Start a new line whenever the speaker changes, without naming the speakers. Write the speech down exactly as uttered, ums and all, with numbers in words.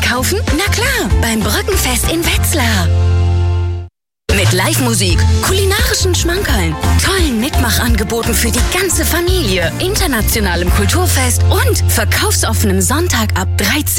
einkaufen? Na klar, beim Brückenfest in Wetzlar. Mit Live-Musik, kulinarischen Schmankerln, tollen Mitmachangeboten für die ganze Familie, internationalem Kulturfest und verkaufsoffenem Sonntag ab dreizehn